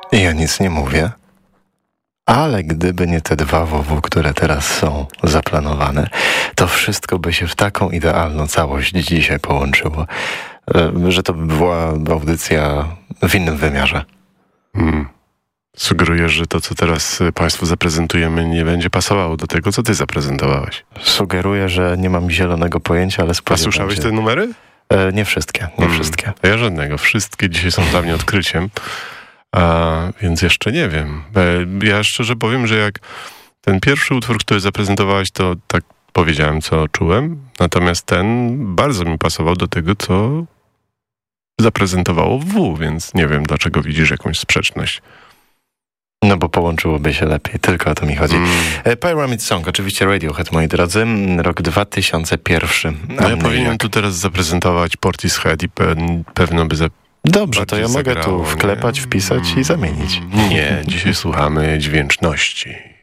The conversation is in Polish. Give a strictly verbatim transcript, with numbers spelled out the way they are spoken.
I ja nic nie mówię. Ale gdyby nie te dwa W W, które teraz są zaplanowane, to wszystko by się w taką idealną całość dzisiaj połączyło, że to by była audycja w innym wymiarze. Hmm. Sugerujesz, że to, co teraz Państwu zaprezentujemy, nie będzie pasowało do tego, co Ty zaprezentowałeś. Sugeruję, że nie mam zielonego pojęcia, ale spodziewam się... A słyszałeś te numery? E, nie wszystkie, nie hmm. wszystkie. A ja żadnego. Wszystkie dzisiaj są dla mnie odkryciem. A, więc jeszcze nie wiem. Ja szczerze powiem, że jak ten pierwszy utwór, który zaprezentowałeś, to tak powiedziałem, co czułem. Natomiast ten bardzo mi pasował do tego, co zaprezentowało W, więc nie wiem, dlaczego widzisz jakąś sprzeczność. No bo połączyłoby się lepiej, tylko o to mi chodzi. Mm. Pyramid Song, oczywiście Radiohead, moi drodzy, rok dwa tysiące jeden. No ja powinienem jak... tu teraz zaprezentować Portishead i pe- pewno by za Dobrze, to ja mogę zagrało, tu wklepać, nie? wpisać i zamienić. Nie, dzisiaj słuchamy dźwięczności.